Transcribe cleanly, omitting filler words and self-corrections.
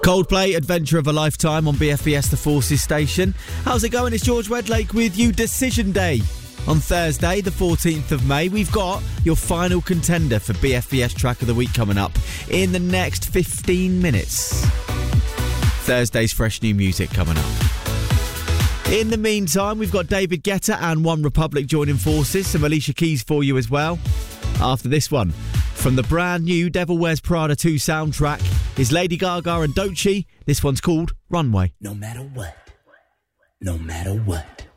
Coldplay, Adventure of a Lifetime on BFBS The Forces station. How's it going? It's George Wedlake with you. Decision Day. On Thursday, the 14th of May, we've got your final contender for BFBS Track of the Week coming up in the next 15 minutes. Thursday's fresh new music coming up. In the meantime, we've got David Guetta and One Republic joining forces, some Alicia Keys for you as well. After this one, from the brand new Devil Wears Prada 2 soundtrack, is Lady Gaga and Doechii. This one's called Runway. No matter what, no matter what.